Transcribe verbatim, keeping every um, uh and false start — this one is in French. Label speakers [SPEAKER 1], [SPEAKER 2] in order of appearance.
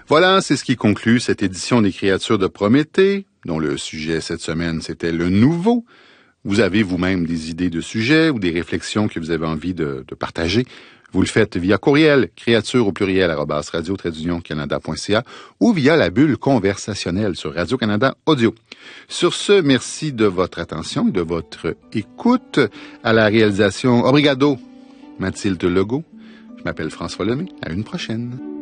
[SPEAKER 1] Voilà, c'est ce qui conclut cette édition des Créatures de Prométhée, dont le sujet cette semaine, c'était le nouveau. Vous avez vous-même des idées de sujets ou des réflexions que vous avez envie de, de partager. Vous le faites via courriel, créature au pluriel, arobase radio trait d'union canada point c a ou via la bulle conversationnelle sur Radio-Canada Audio. Sur ce, merci de votre attention et de votre écoute. À la réalisation, obrigado, Mathilde Legault. Je m'appelle François Lemay. À une prochaine.